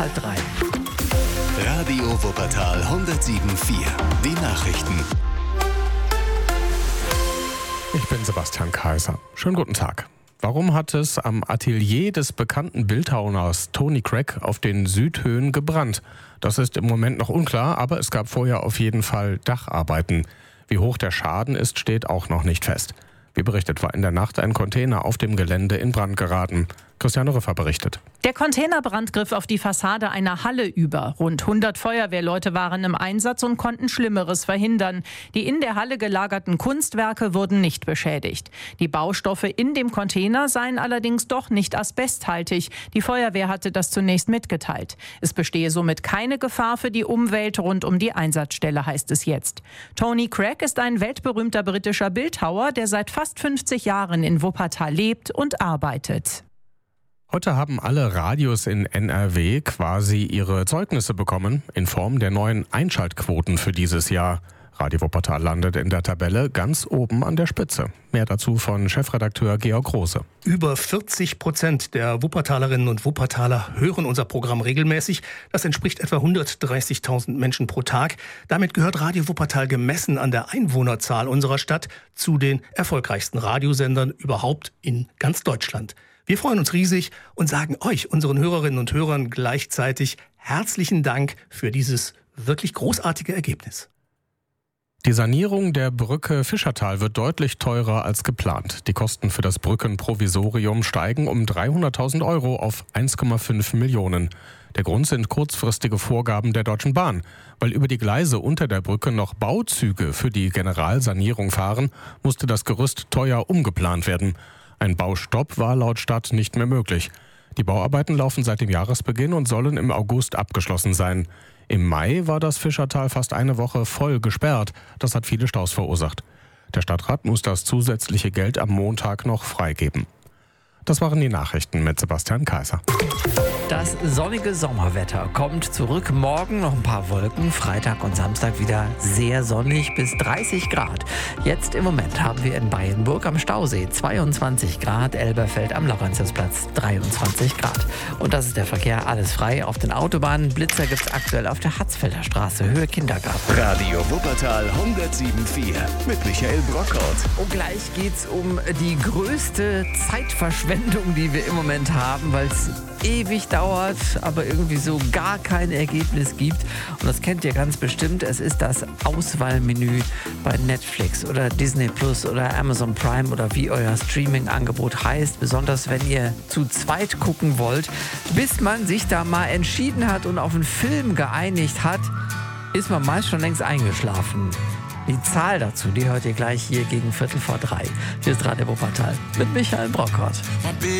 3. Radio Wuppertal 107.4. Die Nachrichten. Ich bin Sebastian Kaiser. Schönen guten Tag. Warum hat es am Atelier des bekannten Bildhauers Tony Craig auf den Südhöhen gebrannt? Das ist im Moment noch unklar, aber es gab vorher auf jeden Fall Dacharbeiten. Wie hoch der Schaden ist, steht auch noch nicht fest. Wie berichtet, war in der Nacht ein Container auf dem Gelände in Brand geraten. Christiane Rüffer berichtet. Der Containerbrand griff auf die Fassade einer Halle über. Rund 100 Feuerwehrleute waren im Einsatz und konnten Schlimmeres verhindern. Die in der Halle gelagerten Kunstwerke wurden nicht beschädigt. Die Baustoffe in dem Container seien allerdings doch nicht asbesthaltig. Die Feuerwehr hatte das zunächst mitgeteilt. Es bestehe somit keine Gefahr für die Umwelt rund um die Einsatzstelle, heißt es jetzt. Tony Craig ist ein weltberühmter britischer Bildhauer, der seit fast 50 Jahren in Wuppertal lebt und arbeitet. Heute haben alle Radios in NRW quasi ihre Zeugnisse bekommen in Form der neuen Einschaltquoten für dieses Jahr. Radio Wuppertal landet in der Tabelle ganz oben an der Spitze. Mehr dazu von Chefredakteur Georg Rose. Über 40% der Wuppertalerinnen und Wuppertaler hören unser Programm regelmäßig. Das entspricht etwa 130.000 Menschen pro Tag. Damit gehört Radio Wuppertal gemessen an der Einwohnerzahl unserer Stadt zu den erfolgreichsten Radiosendern überhaupt in ganz Deutschland. Wir freuen uns riesig und sagen euch, unseren Hörerinnen und Hörern, gleichzeitig herzlichen Dank für dieses wirklich großartige Ergebnis. Die Sanierung der Brücke Fischertal wird deutlich teurer als geplant. Die Kosten für das Brückenprovisorium steigen um 300.000 Euro auf 1,5 Millionen. Der Grund sind kurzfristige Vorgaben der Deutschen Bahn. Weil über die Gleise unter der Brücke noch Bauzüge für die Generalsanierung fahren, musste das Gerüst teuer umgeplant werden. Ein Baustopp war laut Stadt nicht mehr möglich. Die Bauarbeiten laufen seit dem Jahresbeginn und sollen im August abgeschlossen sein. Im Mai war das Fischertal fast eine Woche voll gesperrt. Das hat viele Staus verursacht. Der Stadtrat muss das zusätzliche Geld am Montag noch freigeben. Das waren die Nachrichten mit Sebastian Kaiser. Das sonnige Sommerwetter kommt zurück. Morgen noch ein paar Wolken. Freitag und Samstag wieder sehr sonnig bis 30 Grad. Jetzt im Moment haben wir in Bayenburg am Stausee 22 Grad, Elberfeld am Laurentiusplatz 23 Grad. Und das ist der Verkehr, alles frei auf den Autobahnen. Blitzer gibt es aktuell auf der Hatzfelder Straße, Höhe Kindergarten. Radio Wuppertal 107.4 mit Michael Brockhaut. Und gleich geht's um die größte Zeitverschwendung, die wir im Moment haben, weil es ewig dauert, aber irgendwie so gar kein Ergebnis gibt. Und das kennt ihr ganz bestimmt. Es ist das Auswahlmenü bei Netflix oder Disney Plus oder Amazon Prime oder wie euer Streaming-Angebot heißt. Besonders wenn ihr zu zweit gucken wollt. Bis man sich da mal entschieden hat und auf einen Film geeinigt hat, ist man meist schon längst eingeschlafen. Die Zahl dazu, die hört ihr gleich hier gegen 2:15. Hier ist Radio Wuppertal mit Michael Brockhaut.